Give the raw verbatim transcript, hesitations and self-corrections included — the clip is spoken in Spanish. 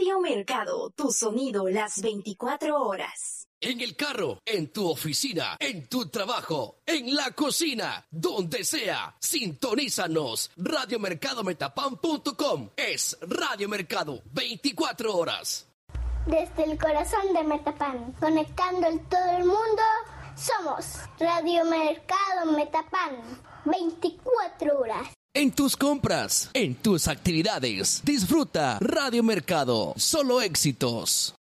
Radio Mercado, tu sonido las veinticuatro horas. En el carro, en tu oficina, en tu trabajo, en la cocina, donde sea, sintonízanos. Radio Mercado Metapan punto com es Radio Mercado veinticuatro horas. Desde el corazón de Metapan, conectando en todo el mundo, somos Radio Mercado Metapan, veinticuatro horas. En tus compras, en tus actividades, disfruta Radio Mercado, solo éxitos.